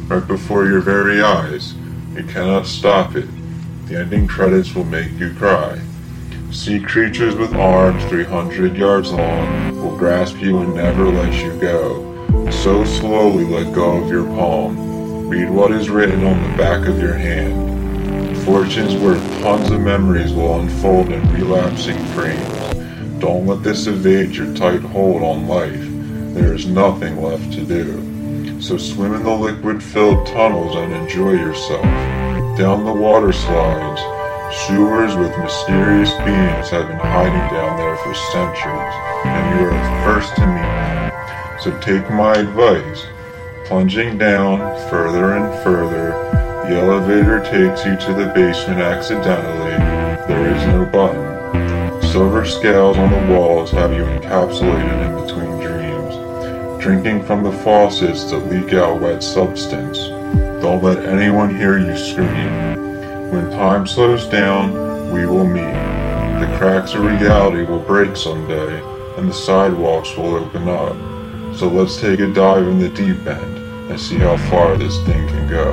right before your very eyes. You cannot stop it. The ending credits will make you cry. Sea creatures with arms 300 yards long will grasp you and never let you go. So slowly let go of your palm. Read what is written on the back of your hand. Fortunes worth tons of memories will unfold in relapsing frames. Don't let this evade your tight hold on life. There is nothing left to do. So swim in the liquid-filled tunnels and enjoy yourself. Down the water slides, sewers with mysterious beings have been hiding down there for centuries, and you are the first to meet them. So take my advice. Plunging down further and further, the elevator takes you to the basement accidentally. There is no button. Silver scales on the walls have you encapsulated in between dreams, drinking from the faucets that leak out wet substance. Don't let anyone hear you scream. When time slows down, we will meet. The cracks of reality will break someday, and the sidewalks will open up. So let's take a dive in the deep end and see how far this thing can go.